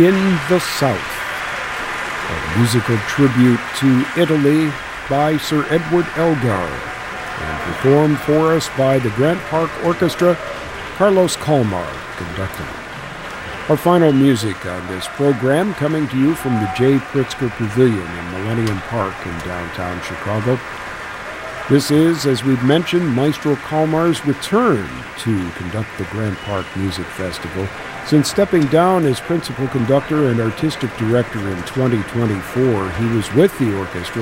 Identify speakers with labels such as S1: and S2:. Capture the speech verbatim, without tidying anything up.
S1: In the South, a musical tribute to Italy by Sir Edward Elgar, and performed for us by the Grant Park Orchestra, Carlos Kalmar conducting. Our final music on this program coming to you from the J. Pritzker Pavilion in Millennium Park in downtown Chicago. This is, as we've mentioned, Maestro Kalmar's return to conduct the Grant Park Music Festival. Since stepping down as principal conductor and artistic director in twenty twenty-four, he was with the orchestra